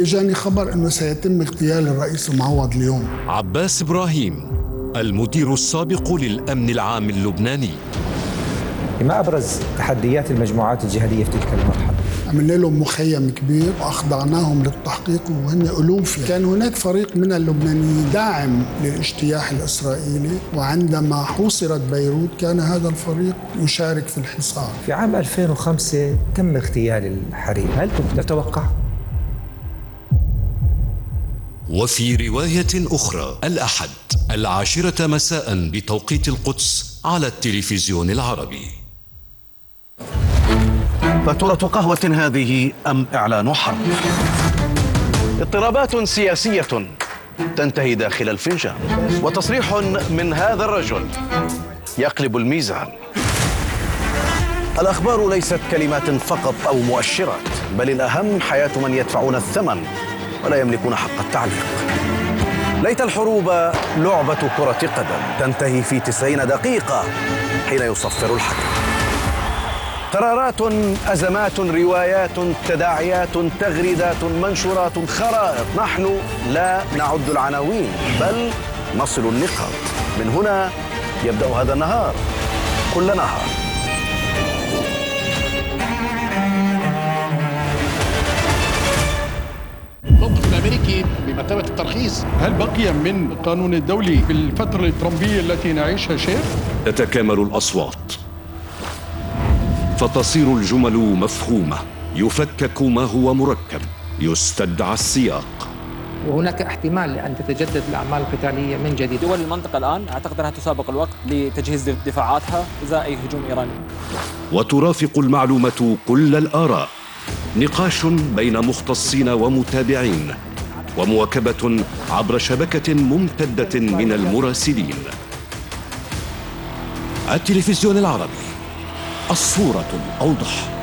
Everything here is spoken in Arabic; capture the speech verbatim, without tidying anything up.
إجاني خبر أنه سيتم اغتيال الرئيس المعوض اليوم. عباس إبراهيم المدير السابق للأمن العام اللبناني. ما أبرز تحديات المجموعات الجهادية في تلك المرحلة؟ عملنا لهم مخيم كبير وأخضعناهم للتحقيق وهن ألوف. كان هناك فريق من اللبنانيين داعم للاجتياح الإسرائيلي، وعندما حوصرت بيروت كان هذا الفريق يشارك في الحصار. في عام ألفين وخمسة تم اغتيال الحريري، هل كنت تتوقع؟ وفي رواية أخرى الأحد العاشرة مساء بتوقيت القدس على التلفزيون العربي. فاتورة قهوة هذه أم إعلان حرب؟ اضطرابات سياسية تنتهي داخل الفنجان، وتصريح من هذا الرجل يقلب الميزان. الأخبار ليست كلمات فقط أو مؤشرات، بل الأهم حياة من يدفعون الثمن ولا يملكون حق التعليق. ليت الحروب لعبة كرة قدم تنتهي في تسعين دقيقة حين يصفر الحكم. قرارات، أزمات، روايات، تداعيات، تغريدات، منشورات، خرائط. نحن لا نعد العناوين بل نصل النقاط. من هنا يبدأ هذا النهار كل نهار. الموقف الأمريكي بمثابة الترخيص. هل بقي من القانون الدولي في الفترة الترامبية التي نعيشها شيء؟ تتكامل الأصوات فتصير الجمل مفهومة، يفكك ما هو مركب، يستدعى السياق. وهناك احتمال لأن تتجدد الأعمال القتالية من جديد. دول المنطقة الآن أعتقد أنها تسابق الوقت لتجهيز دفاعاتها إزاء أي هجوم إيراني. وترافق المعلومة كل الآراء، نقاش بين مختصين ومتابعين، ومواكبة عبر شبكة ممتدة من المراسلين. التلفزيون العربي، الصورة الأوضح.